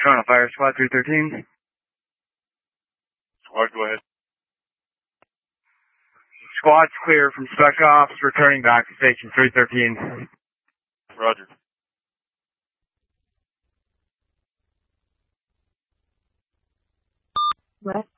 Toronto Fire Squad 313. Squad, go ahead. Squad's clear from Spec Ops, returning back to Station 313. Roger. West